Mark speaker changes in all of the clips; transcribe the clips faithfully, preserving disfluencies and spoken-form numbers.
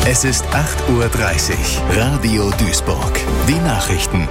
Speaker 1: Es ist acht Uhr dreißig. Radio Duisburg. Die Nachrichten.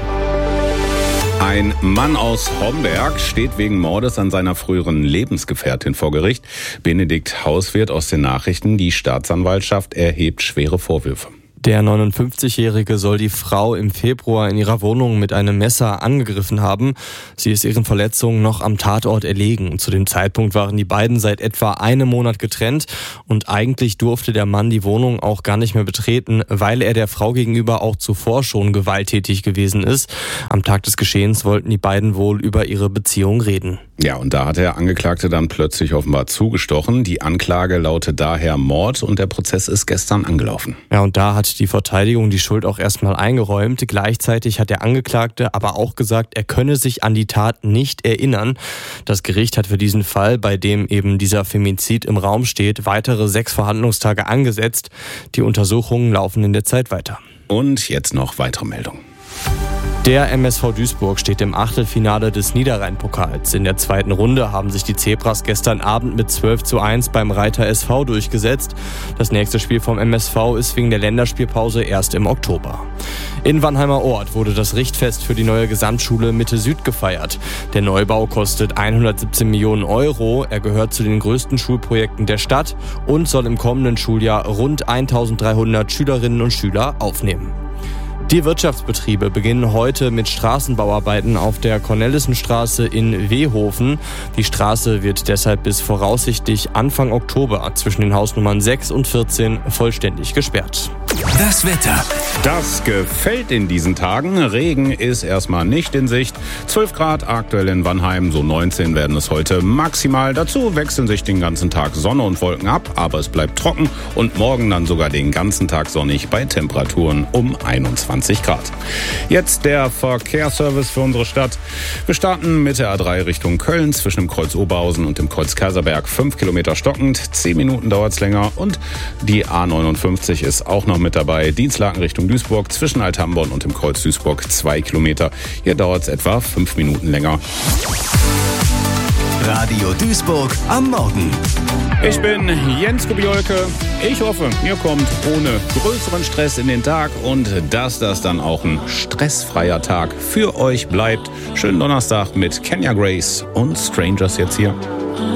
Speaker 2: Ein Mann aus Homberg steht wegen Mordes an seiner früheren Lebensgefährtin vor Gericht. Benedikt Hauswirth aus den Nachrichten. Die Staatsanwaltschaft erhebt schwere Vorwürfe.
Speaker 3: Der neunundfünfzigjährige soll die Frau im Februar in ihrer Wohnung mit einem Messer angegriffen haben. Sie ist ihren Verletzungen noch am Tatort erlegen. Zu dem Zeitpunkt waren die beiden seit etwa einem Monat getrennt und eigentlich durfte der Mann die Wohnung auch gar nicht mehr betreten, weil er der Frau gegenüber auch zuvor schon gewalttätig gewesen ist. Am Tag des Geschehens wollten die beiden wohl über ihre Beziehung reden.
Speaker 2: Ja, und da hat der Angeklagte dann plötzlich offenbar zugestochen. Die Anklage lautet daher Mord und der Prozess ist gestern angelaufen.
Speaker 3: Ja, und da hat die Verteidigung die Schuld auch erstmal eingeräumt. Gleichzeitig hat der Angeklagte aber auch gesagt, er könne sich an die Tat nicht erinnern. Das Gericht hat für diesen Fall, bei dem eben dieser Femizid im Raum steht, weitere sechs Verhandlungstage angesetzt. Die Untersuchungen laufen in der Zeit weiter.
Speaker 2: Und jetzt noch weitere Meldungen.
Speaker 3: Der M S V Duisburg steht im Achtelfinale des Niederrhein-Pokals. In der zweiten Runde haben sich die Zebras gestern Abend mit zwölf zu eins beim Reiter S V durchgesetzt. Das nächste Spiel vom M S V ist wegen der Länderspielpause erst im Oktober. In Wannheimer Ort wurde das Richtfest für die neue Gesamtschule Mitte Süd gefeiert. Der Neubau kostet hundertsiebzehn Millionen Euro. Er gehört zu den größten Schulprojekten der Stadt und soll im kommenden Schuljahr rund eintausenddreihundert Schülerinnen und Schüler aufnehmen. Die Wirtschaftsbetriebe beginnen heute mit Straßenbauarbeiten auf der Cornelissenstraße in Wehofen. Die Straße wird deshalb bis voraussichtlich Anfang Oktober zwischen den Hausnummern sechs und vierzehn vollständig gesperrt.
Speaker 1: Das Wetter.
Speaker 2: Das gefällt in diesen Tagen. Regen ist erstmal nicht in Sicht. zwölf Grad aktuell in Wannheim, so neunzehn werden es heute maximal. Dazu wechseln sich den ganzen Tag Sonne und Wolken ab, aber es bleibt trocken und morgen dann sogar den ganzen Tag sonnig bei Temperaturen um einundzwanzig Grad. Jetzt der Verkehrsservice für unsere Stadt. Wir starten mit der A drei Richtung Köln zwischen dem Kreuz Oberhausen und dem Kreuz Kaiserberg. fünf Kilometer stockend, zehn Minuten dauert es länger und die A neunundfünfzig ist auch noch mit dabei. Dienstlaken Richtung Duisburg zwischen Althamborn und dem Kreuz Duisburg zwei Kilometer. Hier dauert es etwa fünf Minuten länger.
Speaker 1: Radio Duisburg am Morgen.
Speaker 2: Ich bin Jens Kubiolke. Ich hoffe, ihr kommt ohne größeren Stress in den Tag und dass das dann auch ein stressfreier Tag für euch bleibt. Schönen Donnerstag mit Kenya Grace und Strangers jetzt hier.